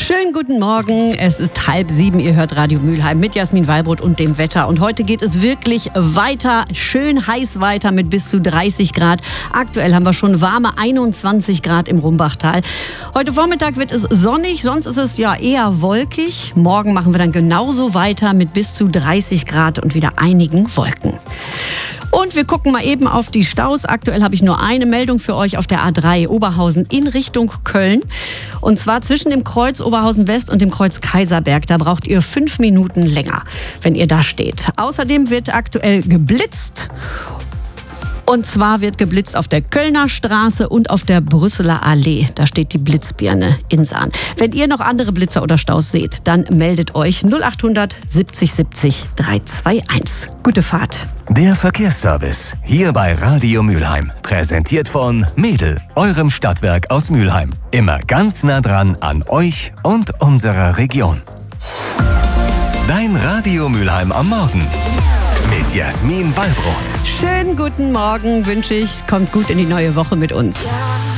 Schönen guten Morgen, es ist 6:30, ihr hört Radio Mülheim mit Jasmin Wallbrot und dem Wetter. Und heute geht es wirklich weiter, schön heiß weiter mit bis zu 30 Grad. Aktuell haben wir schon warme 21 Grad im Rumbachtal. Heute Vormittag wird es sonnig, sonst ist es ja eher wolkig. Morgen machen wir dann genauso weiter mit bis zu 30 Grad und wieder einigen Wolken. Und wir gucken mal eben auf die Staus. Aktuell habe ich nur eine Meldung für euch auf der A3 Oberhausen in Richtung Köln. Und zwar zwischen dem Kreuz Oberhausen West und dem Kreuz Kaiserberg. Da braucht ihr 5 Minuten länger, wenn ihr da steht. Außerdem wird aktuell geblitzt. Und zwar wird geblitzt auf der Kölner Straße und auf der Brüsseler Allee. Da steht die Blitzbirne in Sahn. Wenn ihr noch andere Blitzer oder Staus seht, dann meldet euch 0800 70 70 321. Gute Fahrt. Der Verkehrsservice hier bei Radio Mülheim. Präsentiert von Mädel, eurem Stadtwerk aus Mülheim. Immer ganz nah dran an euch und unserer Region. Dein Radio Mülheim am Morgen. Mit Jasmin Wallbrot. Schönen guten Morgen wünsche ich. Kommt gut in die neue Woche mit uns.